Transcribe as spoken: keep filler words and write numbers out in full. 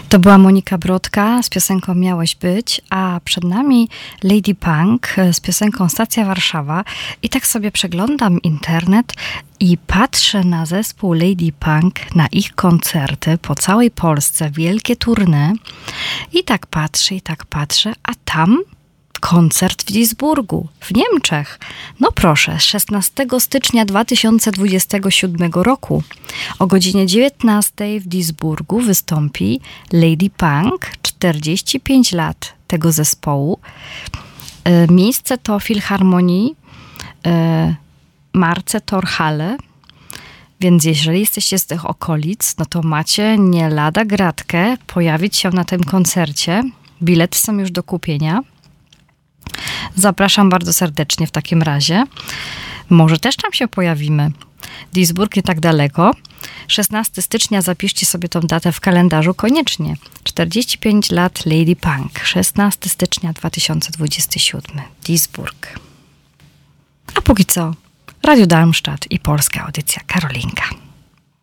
To była Monika Brodka z piosenką Miałeś być, a przed nami Lady Punk z piosenką Stacja Warszawa. I tak sobie przeglądam internet i patrzę na zespół Lady Punk, na ich koncerty po całej Polsce, wielkie tournée. I tak patrzę, i tak patrzę, a tam koncert w Duisburgu, w Niemczech. No proszę, szesnastego stycznia dwa tysiące dwudziestego siódmego roku o godzinie dziewiętnastej w Duisburgu wystąpi Lady Punk, czterdzieści pięć lat tego zespołu. Miejsce to Filharmonii Marce Torhalle, więc jeżeli jesteście z tych okolic, no to macie nie lada gratkę pojawić się na tym koncercie. Bilety są już do kupienia. Zapraszam bardzo serdecznie w takim razie. Może też tam się pojawimy. Duisburg nie tak daleko. szesnastego stycznia, zapiszcie sobie tą datę w kalendarzu koniecznie. czterdzieści pięć lat Lady Punk. szesnastego stycznia dwa tysiące dwudziesty siódmy. Duisburg. A póki co Radio Darmstadt i polska audycja Karolinka.